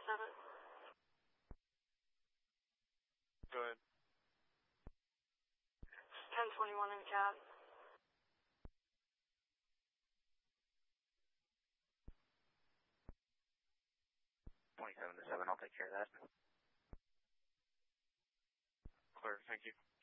Go ahead. 1021 in cab. 27 to 7, I'll take care of that. Clear, thank you.